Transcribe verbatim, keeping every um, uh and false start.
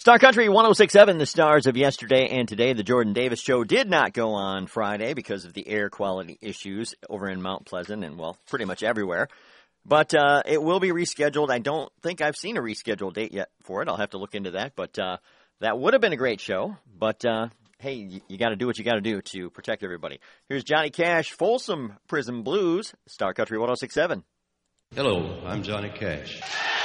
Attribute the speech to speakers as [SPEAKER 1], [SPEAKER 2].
[SPEAKER 1] Star Country one oh six point seven, the stars of yesterday and today. The Jordan Davis Show did not go on Friday because of the air quality issues over in Mount Pleasant and, well, pretty much everywhere. But uh, it will be rescheduled. I don't think I've seen a rescheduled date yet for it. I'll have to look into that. But uh, that would have been a great show. But, uh, hey, you, you got to do what you got to do to protect everybody. Here's Johnny Cash, Folsom Prison Blues, Star Country one oh six point seven.
[SPEAKER 2] Hello, I'm Johnny Cash.